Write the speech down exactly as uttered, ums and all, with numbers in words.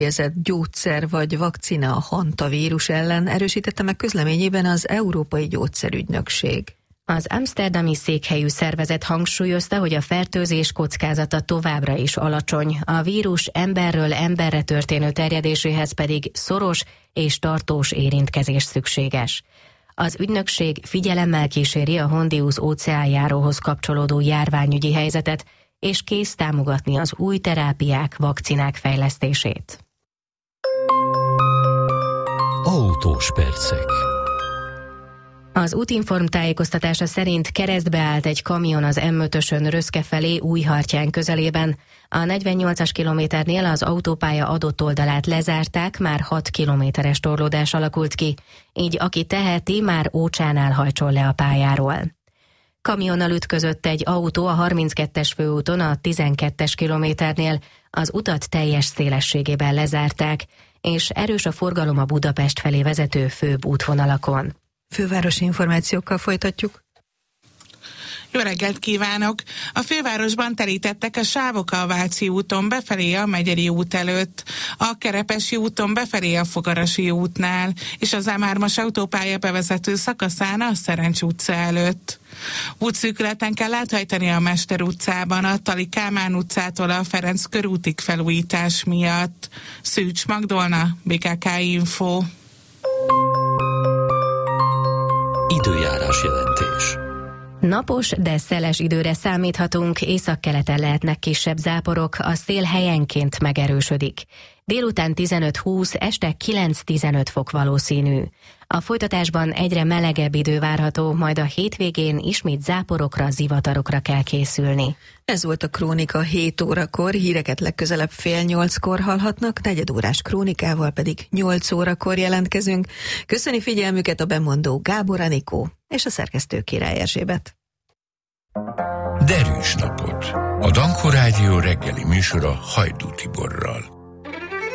engedélyezett gyógyszer vagy vakcina a hantavírus ellen, erősítette meg közleményében az Európai Gyógyszerügynökség. Az amszterdami székhelyű szervezet hangsúlyozta, hogy a fertőzés kockázata továbbra is alacsony, a vírus emberről emberre történő terjedéséhez pedig szoros és tartós érintkezés szükséges. Az ügynökség figyelemmel kíséri a Hondius óceánjáróhoz kapcsolódó járványügyi helyzetet, és kész támogatni az új terápiák, vakcinák fejlesztését. Autós percek. Az Útinform tájékoztatása szerint keresztbe állt egy kamion az em ötösön Röszke felé Újhartyán közelében. A negyvennyolcas kilométernél az autópálya adott oldalát lezárták, már hat kilométeres torlódás alakult ki, így aki teheti, már Ócsánál hajtsol le a pályáról. Kamionnal ütközött egy autó a harminckettes főúton a tizenkettes kilométernél, az utat teljes szélességében lezárták, és erős a forgalom a Budapest felé vezető főbb útvonalakon. Fővárosi információkkal folytatjuk. Jó reggelt kívánok! A fővárosban terítettek a sávok a Váci úton befelé a Megyeri út előtt, a Kerepesi úton befelé a Fogarasi útnál, és az em hármas autópálya bevezető szakaszán a Szerencs utca előtt. Útszűkületen kell áthajtani a Mester utcában, a Tali Kálmán utcától a Ferenc körútig felújítás miatt. Szűcs Magdolna, bé ká ká Info. Időjárás jelentés. Napos, de szeles időre számíthatunk, északkeleten lehetnek kisebb záporok, a szél helyenként megerősödik. Délután tizenöt-húsz, este kilenc-tizenöt fok valószínű. A folytatásban egyre melegebb idő várható, majd a hétvégén ismét záporokra, zivatarokra kell készülni. Ez volt a Krónika hét órakor, híreket legközelebb fél nyolckor hallhatnak, negyedórás krónikával pedig nyolc órakor jelentkezünk. Köszöni figyelmüket a bemondó Gábor Anikó és a szerkesztő Király Erzsébet. Derűs napot! A Danko Rádió reggeli műsora Hajdú Tiborral.